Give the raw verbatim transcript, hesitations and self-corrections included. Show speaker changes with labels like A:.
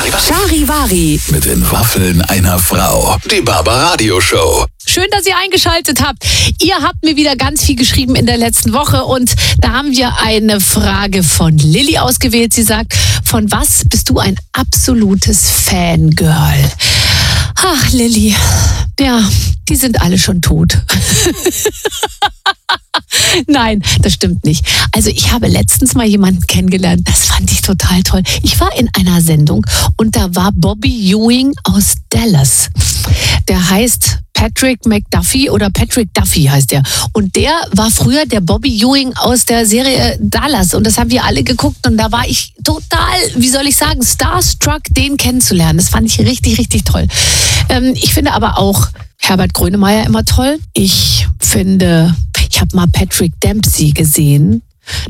A: Charivari.
B: Mit den Waffeln einer Frau. Die Barbaradio Show.
A: Schön, dass ihr eingeschaltet habt. Ihr habt mir wieder ganz viel geschrieben in der letzten Woche und da haben wir eine Frage von Lilly ausgewählt. Sie sagt, von was bist du ein absolutes Fangirl? Ach, Lilly, ja, die sind alle schon tot. Nein, das stimmt nicht. Also ich habe letztens mal jemanden kennengelernt, das fand ich total toll. Ich war in einer Sendung und da war Bobby Ewing aus Dallas. Der heißt Patrick McDuffie oder Patrick Duffy heißt der. Und der war früher der Bobby Ewing aus der Serie Dallas. Und das haben wir alle geguckt. Und da war ich total, wie soll ich sagen, starstruck, den kennenzulernen. Das fand ich richtig, richtig toll. Ähm, ich finde aber auch Herbert Grönemeyer immer toll. Ich finde, ich habe mal Patrick Dempsey gesehen